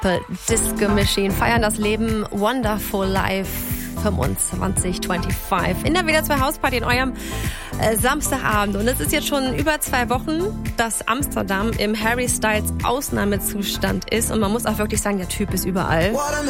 Disco Machine feiern das Leben Wonderful Life 2525 in der WDR 2 Hausparty in eurem Samstagabend. Und es ist jetzt schon über 2 Wochen, dass Amsterdam im Harry Styles Ausnahmezustand ist. Und man muss auch wirklich sagen, der Typ ist überall.